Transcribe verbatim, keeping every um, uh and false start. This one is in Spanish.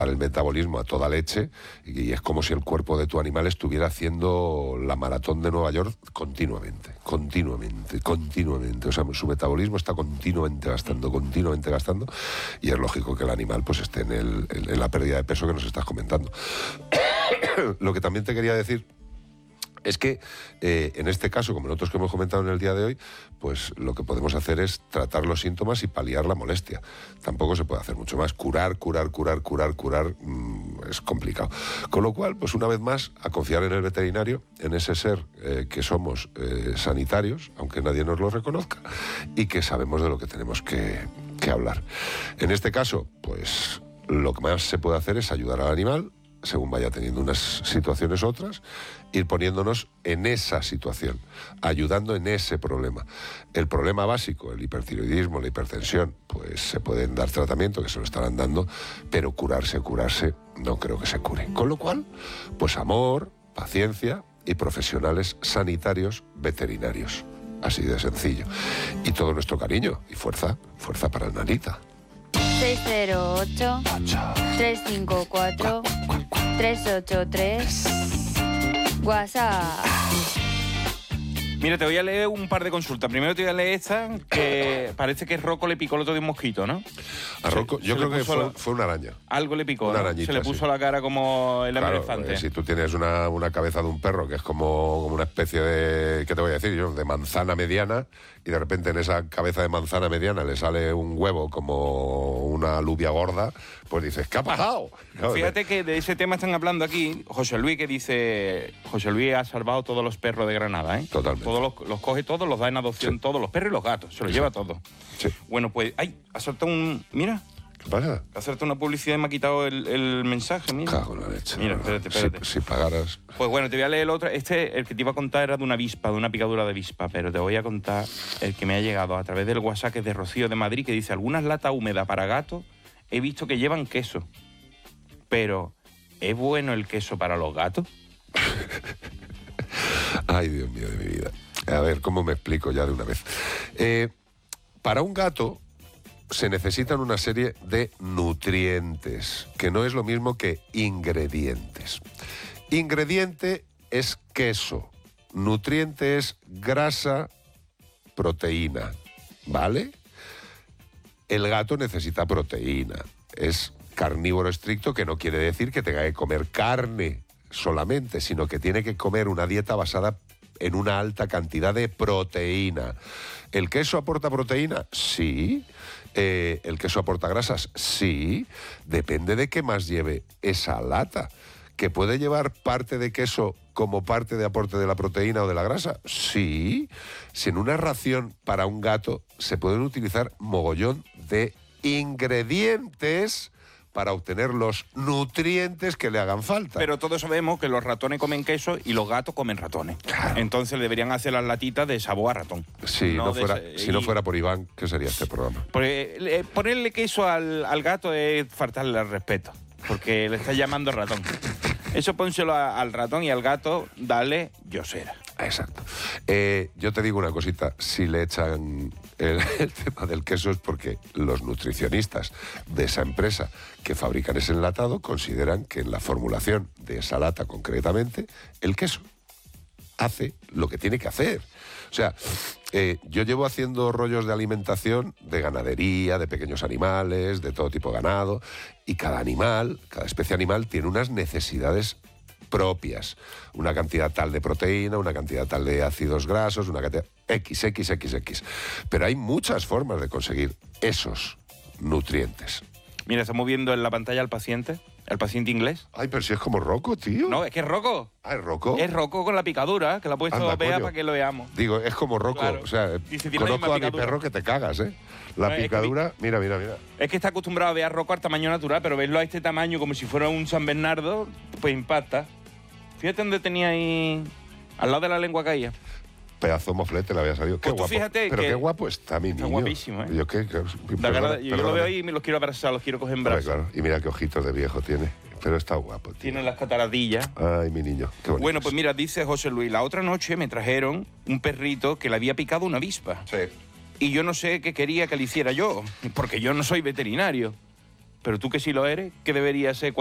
el metabolismo a toda leche y es como si el cuerpo de tu animal estuviera haciendo la maratón de Nueva York continuamente, continuamente, continuamente. O sea, su metabolismo está continuamente gastando, continuamente gastando y es lógico que el animal pues esté en, el, en, en la pérdida de peso que nos estás comentando. Lo que también te quería decir es que eh, en este caso, como en otros que hemos comentado en el día de hoy, pues lo que podemos hacer es tratar los síntomas y paliar la molestia. Tampoco se puede hacer mucho más. Curar, curar, curar, curar, curar, mmm, es complicado. Con lo cual, pues una vez más, a confiar en el veterinario, en ese ser eh, que somos eh, sanitarios, aunque nadie nos lo reconozca, y que sabemos de lo que tenemos que, que hablar. En este caso, pues lo que más se puede hacer es ayudar al animal, según vaya teniendo unas situaciones u otras, ir poniéndonos en esa situación, ayudando en ese problema. El problema básico, el hipertiroidismo, la hipertensión, pues se pueden dar tratamiento, que se lo estarán dando, pero curarse, curarse, no creo que se cure. Con lo cual, pues amor, paciencia y profesionales sanitarios veterinarios. Así de sencillo. Y todo nuestro cariño y fuerza, fuerza para el Nanita. seis cero ocho, tres cinco cuatro, tres ocho tres. WhatsApp. Mira, te voy a leer un par de consultas. Primero te voy a leer esta, que parece que Rocco le picó el otro de un mosquito, ¿no? A Rocco, yo creo que fue, la... fue una araña. Algo le picó, una ¿no? arañita, se le puso sí. la cara como el claro, elefante. Eh, si tú tienes una, una cabeza de un perro que es como, como una especie de, ¿qué te voy a decir yo? De manzana mediana, y de repente en esa cabeza de manzana mediana le sale un huevo como una alubia gorda, pues dices, ¿qué ha pasado? Claro, fíjate que de ese tema están hablando aquí José Luis, que dice, José Luis ha salvado todos los perros de Granada, ¿eh? Totalmente. Todos los, los coge todos, los da en adopción, sí. Todos, los perros y los gatos, se los sí. lleva todos. Sí. Bueno, pues, ay, ha soltado un, mira... ¿Qué pasa? Ha soltado una publicidad y me ha quitado el, el mensaje, mira. Cago en la leche. Mira, espérate, espérate. Si, si pagaras... Pues bueno, te voy a leer el otro. Este, el que te iba a contar era de una avispa, de una picadura de avispa, pero te voy a contar el que me ha llegado a través del WhatsApp, que es de Rocío de Madrid, que dice, algunas latas húmedas para gatos he visto que llevan queso, pero ¿es bueno el queso para los gatos? Ay, Dios mío de mi vida. A ver, ¿cómo me explico ya de una vez? Eh, para un gato se necesitan una serie de nutrientes, que no es lo mismo que ingredientes. Ingrediente es queso, nutriente es grasa, proteína, ¿vale? El gato necesita proteína, es carnívoro estricto, que no quiere decir que tenga que comer carne solamente, sino que tiene que comer una dieta basada en una alta cantidad de proteína. ¿El queso aporta proteína? Sí. Eh, ¿El queso aporta grasas? Sí. Depende de qué más lleve esa lata. ¿Que puede llevar parte de queso como parte de aporte de la proteína o de la grasa? Sí. Si en una ración para un gato se pueden utilizar mogollón de ingredientes para obtener los nutrientes que le hagan falta. Pero todos sabemos que los ratones comen queso y los gatos comen ratones. Claro. Entonces le deberían hacer las latitas de sabor a ratón. Sí, no no fuera, de, si y... no fuera por Iván, ¿qué sería este programa? Porque, eh, ponerle queso al, al gato es faltarle al respeto, porque le está llamando ratón. Eso pónselo a, al ratón y al gato, dale yosera. Exacto. Eh, yo te digo una cosita, si le echan el, el tema del queso es porque los nutricionistas de esa empresa que fabrican ese enlatado consideran que en la formulación de esa lata concretamente, el queso hace lo que tiene que hacer. O sea, eh, yo llevo haciendo rollos de alimentación, de ganadería, de pequeños animales, de todo tipo de ganado, y cada animal, cada especie animal tiene unas necesidades propias, una cantidad tal de proteína, una cantidad tal de ácidos grasos, una cantidad X, X, X, X. Pero hay muchas formas de conseguir esos nutrientes. Mira, estamos viendo en la pantalla al paciente, el paciente inglés. Ay, pero si es como Rocco, tío. No, es que es Rocco. Ah, ¿es Rocco? Es Rocco con la picadura, que la ha puesto Anda, Bea coño. para que lo veamos. Digo, es como Rocco, Claro. o sea, Dice, tiene conozco la a misma mi picadura. perro que te cagas, ¿eh? La No, es que picadura, mira, mira, mira. Es que está acostumbrado a ver a Rocco al tamaño natural, pero verlo a este tamaño como si fuera un San Bernardo, pues impacta. Fíjate dónde tenía ahí, al lado de la lengua caída. Pedazo moflete le había salido. Qué Pues tú guapo. fíjate Pero que- qué guapo está mi Está niño. guapísimo, ¿eh? Yo, qué, qué- Da perdona, ganas de- yo lo perdona. veo ahí y me los quiero abrazar, los quiero coger en Hombre, brazos. claro. Y mira qué ojitos de viejo tiene. Pero está guapo, tío. Tiene las cataratillas. Ay, mi niño. Qué bonito. Bueno, pues mira, dice José Luis, la otra noche me trajeron un perrito que le había picado una avispa. Sí. Y yo no sé qué quería que le hiciera yo, porque yo no soy veterinario. Pero tú que sí lo eres, ¿qué debería ser